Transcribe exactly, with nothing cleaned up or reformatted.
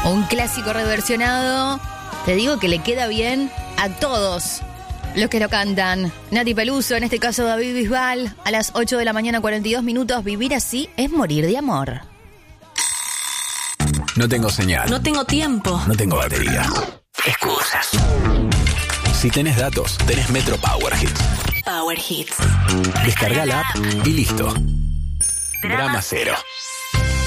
Un clásico reversionado. Te digo que le queda bien a todos los que lo cantan. Nati Peluso, en este caso David Bisbal, a las ocho de la mañana, cuarenta y dos minutos. Vivir así es morir de amor. No tengo señal. No tengo tiempo. No tengo batería. Excusas. Si tenés datos, tenés Metro Power Hits. Power Hits. Descarga la app y listo. Drama cero.